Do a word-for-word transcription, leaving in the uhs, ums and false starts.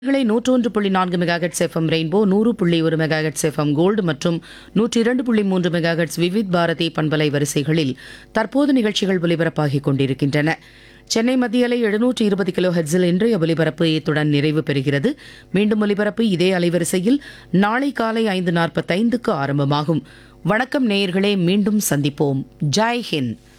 களை நூற்றொன்று புள்ளி நான்கு மெகாஹெட்ஸ் எஃப்எம் ரெயின்போ, நூறு புள்ளி ஒரு மெகாஹெட்ஸ் எஃப்எம் கோல்டு மற்றும் நூற்றி இரண்டு புள்ளி மூன்று மெகாஹெட்ஸ் விவித் பாரதி பண்பலை வரிசைகளில் தற்போது நிகழ்ச்சிகள் ஒலிபரப்பாகிக் கொண்டிருக்கின்றன. சென்னை மத்திய அலை எழுநூற்று இருபது கிலோ ஹெட்ஸில் இன்றைய ஒலிபரப்பு இத்துடன் நிறைவு பெறுகிறது. மீண்டும் ஒலிபரப்பு இதே அலைவரிசையில் நாளை காலை ஐந்து நாற்பத்தைந்துக்கு ஆரம்பமாகும். வணக்கம் நேயர்களே, மீண்டும் சந்திப்போம். ஜெய் ஹிந்த்.